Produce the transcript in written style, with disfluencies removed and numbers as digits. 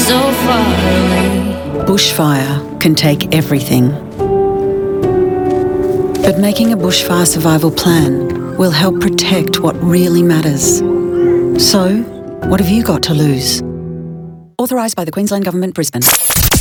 so far away. Bushfire can take everything. But making a bushfire survival plan will help protect what really matters. So, what have you got to lose? Authorised by the Queensland Government, Brisbane.